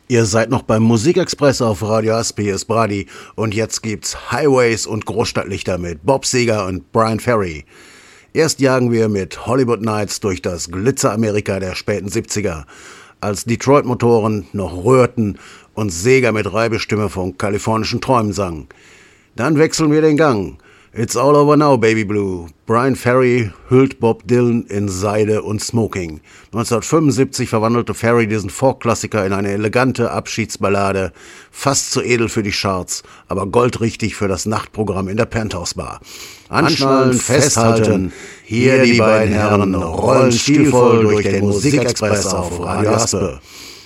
Ihr seid noch beim Musikexpress auf Radio Aspi, hier ist Brady. Und jetzt gibt's Highways und Großstadtlichter mit Bob Seger und Brian Ferry. Erst jagen wir mit Hollywood Nights durch das Glitzer-Amerika der späten 70er, als Detroit-Motoren noch rührten und Seger mit Reibestimme von kalifornischen Träumen sang. Dann wechseln wir den Gang. It's all over now, Baby Blue. Brian Ferry hüllt Bob Dylan in Seide und Smoking. 1975 verwandelte Ferry diesen Folk-Klassiker in eine elegante Abschiedsballade, fast zu edel für die Charts, aber goldrichtig für das Nachtprogramm in der Penthouse Bar. Anschnallen, festhalten, hier die beiden Herren rollen stilvoll durch den Musikexpress auf Radio Aspe.